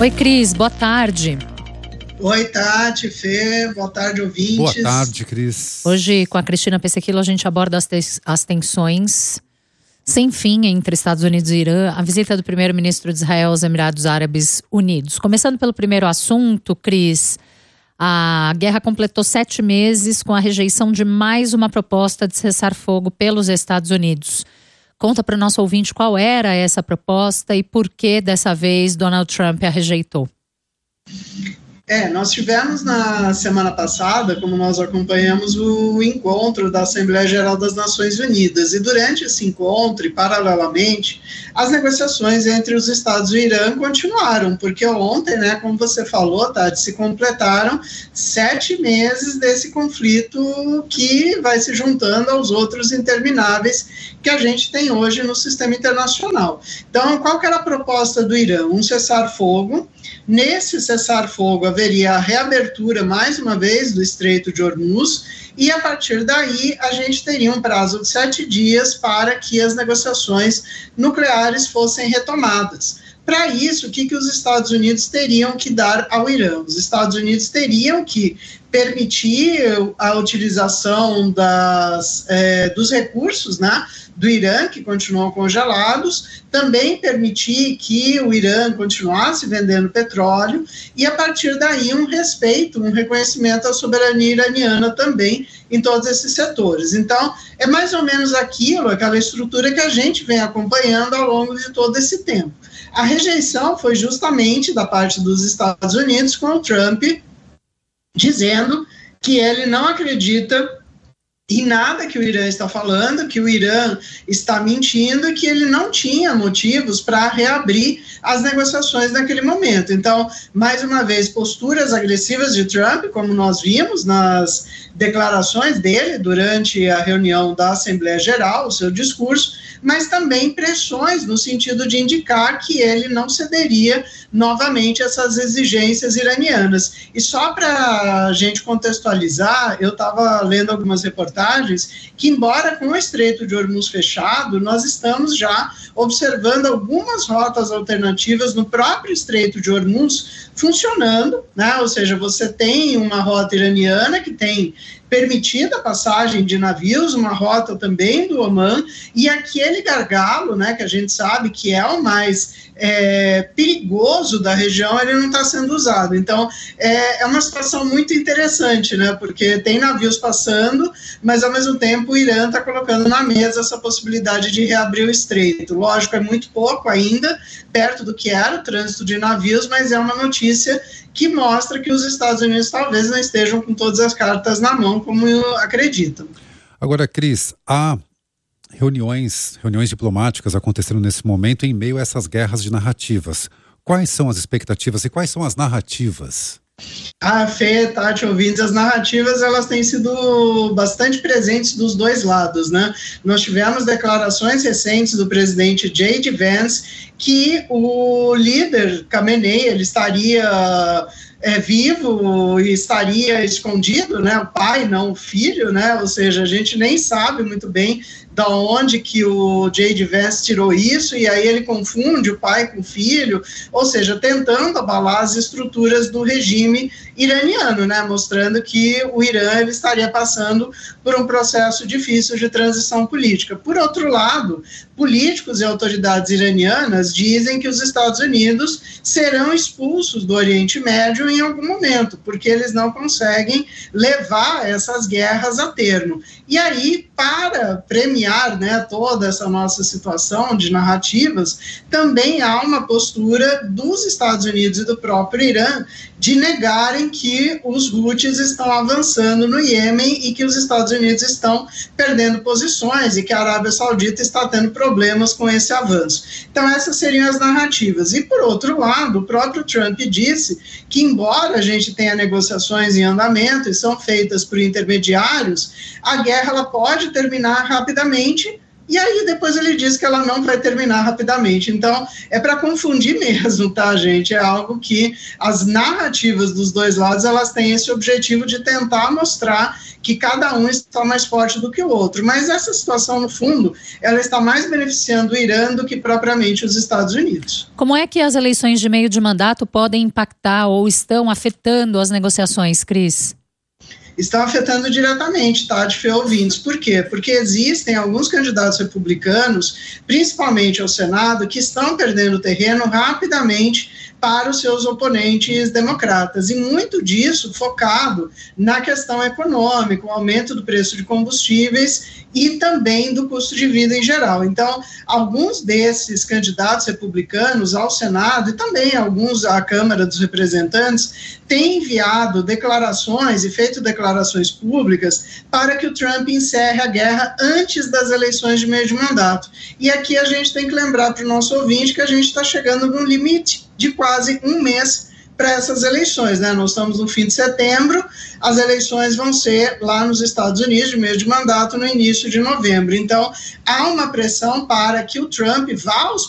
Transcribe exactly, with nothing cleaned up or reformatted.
Oi, Cris, boa tarde. Oi, Tati, Fê, boa tarde, ouvintes. Boa tarde, Cris. Hoje, com a Cristina Pessequilo, a gente aborda as, te- as tensões sem fim entre Estados Unidos e Irã, a visita do primeiro-ministro de Israel aos Emirados Árabes Unidos. Começando pelo primeiro assunto, Cris, a guerra completou sete meses com a rejeição de mais uma proposta de cessar-fogo pelos Estados Unidos. Conta para o nosso ouvinte qual era essa proposta e por que dessa vez Donald Trump a rejeitou. É, nós tivemos na semana passada, como nós acompanhamos, o encontro da Assembleia Geral das Nações Unidas. E durante esse encontro, e paralelamente, as negociações entre os Estados e o Irã continuaram, porque ontem, né, como você falou, Tati, se completaram sete meses desse conflito que vai se juntando aos outros intermináveis que a gente tem hoje no sistema internacional. Então, qual que era a proposta do Irã? Um cessar-fogo. Nesse cessar-fogo haveria a reabertura, mais uma vez, do Estreito de Hormuz, e a partir daí a gente teria um prazo de sete dias para que as negociações nucleares fossem retomadas. Para isso, o que, que os Estados Unidos teriam que dar ao Irã? Os Estados Unidos teriam que permitir a utilização das, é, dos recursos, né, do Irã, que continuam congelados, também permitir que o Irã continuasse vendendo petróleo e, a partir daí, um respeito, um reconhecimento à soberania iraniana também em todos esses setores. Então, é mais ou menos aquilo, aquela estrutura que a gente vem acompanhando ao longo de todo esse tempo. A rejeição foi justamente da parte dos Estados Unidos com o Trump, dizendo que ele não acredita em nada que o Irã está falando, que o Irã está mentindo e que ele não tinha motivos para reabrir as negociações naquele momento. Então, mais uma vez, posturas agressivas de Trump, como nós vimos nas declarações dele durante a reunião da Assembleia Geral, o seu discurso, mas também pressões no sentido de indicar que ele não cederia novamente essas exigências iranianas. E só para a gente contextualizar, eu estava lendo algumas reportagens que, embora com o Estreito de Hormuz fechado, nós estamos já observando algumas rotas alternativas no próprio Estreito de Hormuz funcionando, né? Ou seja, você tem uma rota iraniana que tem permitida a passagem de navios, uma rota também do Omã, e aquele gargalo, né, que a gente sabe que é o mais é, perigoso da região, ele não está sendo usado. Então, é, é uma situação muito interessante, né, porque tem navios passando, mas ao mesmo tempo o Irã está colocando na mesa essa possibilidade de reabrir o estreito. Lógico, é muito pouco ainda, perto do que era o trânsito de navios, mas é uma notícia que mostra que os Estados Unidos talvez não estejam com todas as cartas na mão, como acreditam. Agora, Cris, há reuniões, reuniões diplomáticas acontecendo nesse momento em meio a essas guerras de narrativas. Quais são as expectativas e quais são as narrativas? Ah, Fê, Tati, ouvintes, as narrativas elas têm sido bastante presentes dos dois lados, né? Nós tivemos declarações recentes do presidente J D Vance que o líder Khamenei, ele estaria é, vivo e estaria escondido, né? O pai, não o filho, né? Ou seja, a gente nem sabe muito bem da onde que o J D Vance tirou isso, e aí ele confunde o pai com o filho, ou seja, tentando abalar as estruturas do regime iraniano, né, mostrando que o Irã ele estaria passando por um processo difícil de transição política. Por outro lado, políticos e autoridades iranianas dizem que os Estados Unidos serão expulsos do Oriente Médio em algum momento, porque eles não conseguem levar essas guerras a termo. E aí, para premiar, né, toda essa nossa situação de narrativas, também há uma postura dos Estados Unidos e do próprio Irã de negarem que os Houthis estão avançando no Iêmen e que os Estados Unidos estão perdendo posições e que a Arábia Saudita está tendo problemas com esse avanço. Então essas seriam as narrativas. E por outro lado, o próprio Trump disse que, embora a gente tenha negociações em andamento e são feitas por intermediários, a guerra ela pode terminar rapidamente. E aí depois ele diz que ela não vai terminar rapidamente. Então é para confundir mesmo, tá, gente? É algo que as narrativas dos dois lados elas têm esse objetivo de tentar mostrar que cada um está mais forte do que o outro. Mas essa situação, no fundo, ela está mais beneficiando o Irã do que propriamente os Estados Unidos. Como é que as eleições de meio de mandato podem impactar ou estão afetando as negociações, Cris? Estão afetando diretamente, Tati, Fê, ouvintes. Por quê? Porque existem alguns candidatos republicanos, principalmente ao Senado, que estão perdendo terreno rapidamente para os seus oponentes democratas, e muito disso focado na questão econômica, o aumento do preço de combustíveis e também do custo de vida em geral. Então, alguns desses candidatos republicanos ao Senado e também alguns à Câmara dos Representantes têm enviado declarações e feito declarações públicas para que o Trump encerre a guerra antes das eleições de meio de mandato. E aqui a gente tem que lembrar para o nosso ouvinte que a gente está chegando no limite de quase um mês para essas eleições, né? Nós estamos no fim de setembro, as eleições vão ser lá nos Estados Unidos, de meio de mandato, no início de novembro. Então, há uma pressão para que o Trump vá aos